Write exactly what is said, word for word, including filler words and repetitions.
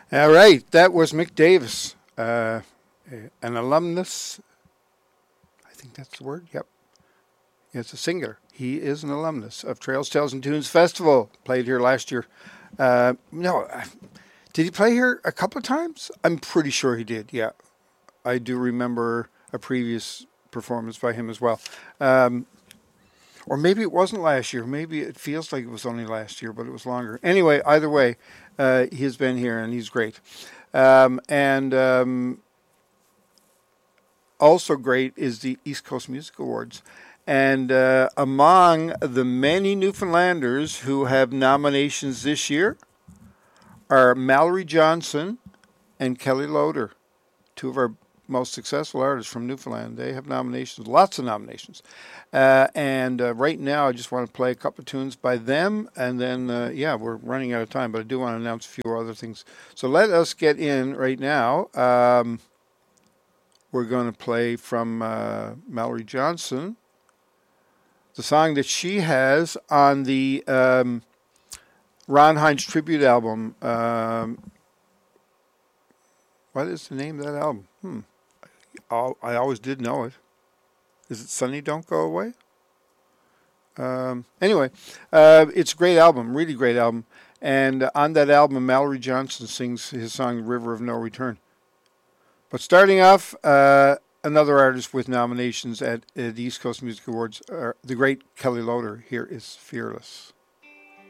All right, that was Mick Davis, uh, an alumnus. I think that's the word. Yep, it's a singular. He is an alumnus of Trails, Tales, and Tunes Festival. Played here last year. Uh, no, did he play here a couple of times? I'm pretty sure he did. Yeah, I do remember a previous performance by him as well. Um, or maybe it wasn't last year. Maybe it feels like it was only last year, but it was longer. Anyway, either way, uh, he's been here and he's great. Um, and um, also great is the East Coast Music Awards. And uh, among the many Newfoundlanders who have nominations this year are Mallory Johnson and Kelly Loader, two of our most successful artists from Newfoundland. They have nominations, lots of nominations. Uh, and uh, right now, I just want to play a couple of tunes by them. And then, uh, yeah, we're running out of time, but I do want to announce a few other things. So let us get in right now. Um, we're going to play from uh, Mallory Johnson, the song that she has on the um, Ron Hines tribute album. Um, what is the name of that album? Hmm. I always did know it. Is it Sunny Don't Go Away? Um, anyway, uh, it's a great album, really great album. And on that album, Mallory Johnson sings his song River of No Return. But starting off, uh, another artist with nominations at, at the East Coast Music Awards, uh, the great Kelly Loader. Here is Fearless.